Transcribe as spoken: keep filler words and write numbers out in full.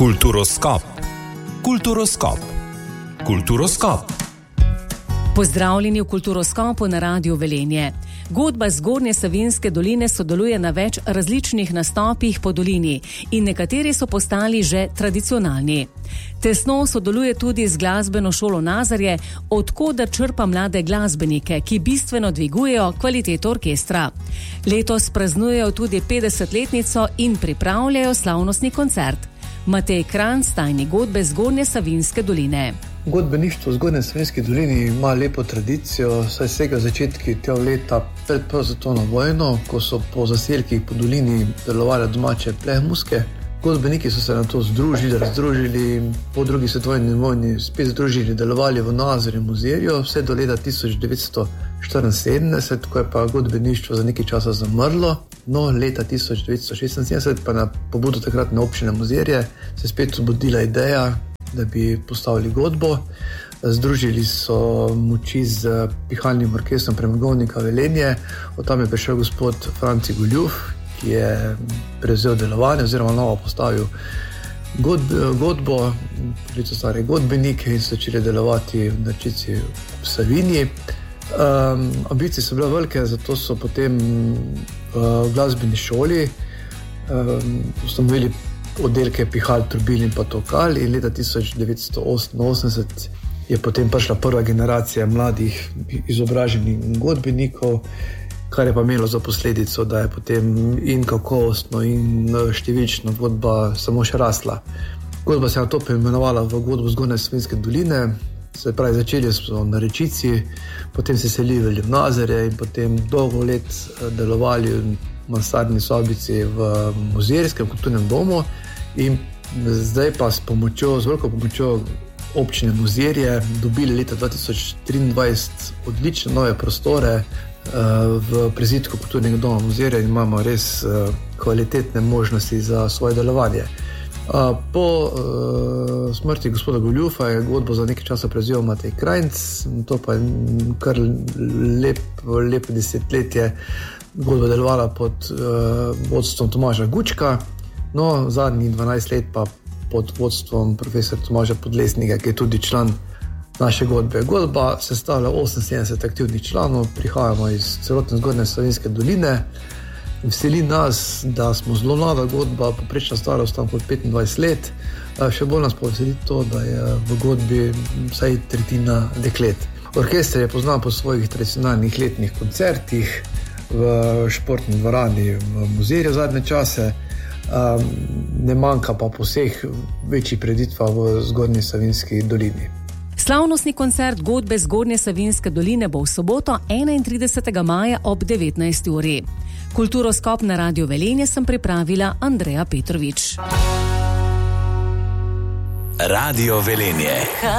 Kulturoskop. Kulturoskop. Kulturoskop. Pozdravljeni v Kulturoskopu na Radiu Velenje. Godba Zgornje Savinjske doline sodeluje na več različnih nastopih po dolini in nekateri so postali že tradicionalni. Tesno sodeluje tudi z glasbeno šolo Nazarje, od koder črpa mlade glasbenike, ki bistveno dvigujejo kvaliteto orkestra. Letos praznujejo tudi petdesetletnico in pripravljajo slavnostni koncert. Matej Kranjc, tajnik godbe Zgornje Savinjske doline. Godbeništvo v Zgornji Savinjski dolini ima lepo tradicijo, saj sega začetki tega leta pred prvo svetovno vojno, ko so po zaselkih po dolini delovale domače plehmuske. Godbeniki so se na to združili, razdružili, po drugi svetovni vojni spet združili, delovali v Nazarju muzejju, vse do leta tisoč devetsto štiriinsedemdeset, ko je pa godbeništvo za nekaj časa zamrlo. No, leta tisoč devetsto šestinsedemdeset pa na pobudo takratne občine Mozirje se je spet obudila ideja, da bi postavili godbo. Združili so moči z pihalnim orkestrom Premogovnika Velenje. Od tam je prišel gospod Franci Goljuf, ki je prevzel delovanje oziroma novo postavil godb, godbo, poklical stare godbenike in so začeli delovati v Narčici v Savinji. Um, ambicije so bile velike, zato so potem uh, v glasbeni šoli um, ustanovili oddelke pihal, trubil in pa tokal in leta tisoč devetsto oseminosemdeset je potem prišla prva generacija mladih izobraženih godbenikov, kar je pa imelo za posledico, da je potem in kakovostno in številčno godba samo še rasla. Godba se je nato preimenovala v godbo Zgornje Savinjske doline, se pravi začeli so na Rečici, potem se selili v Nazarje in potem dolgo let delovali v mansardni sobici v Muzejskem kulturnem domu in zdaj pa s pomočjo, z veliko pomočjo občine Mozirje dobili leta dva tisoč triindvajset odlične nove prostore v prizidku kulturnega doma Mozirje in imamo res kvalitetne možnosti za svoje delovanje. Po uh, smrti gospoda Goljufa je godbo za nekaj časa prevzel Matej Kranjc, to pa je kar lep, lepo desetletje godba delovala pod uh, vodstvom Tomaža Gučka, no zadnjih dvanajst let pa pod vodstvom profesor Tomaža Podlesnika, ki je tudi član naše godbe. Godba sestavlja oseminsedemdeset aktivnih članov, prihajamo iz celotne Zgornje Savinjske doline. Veseli nas, da smo zelo mlada godba, poprečna starost tam kot petindvajset let. Še bolj nas pa veseli to, da je v godbi vsaj tretjina deklet. Orkester je poznan po svojih tradicionalnih letnih koncertih v športni dvorani v Mozirju zadnje čase. Ne manjka pa po vseh večjih prireditvah v Zgornji Savinjski dolini. Slavnostni koncert godbe Zgornje Savinjske doline bo v soboto enaintridesetega maja ob devetnajsti uri. Kulturoskop na Radiu Velenje sem pripravila Andreja Petrovič. Radio Velenje.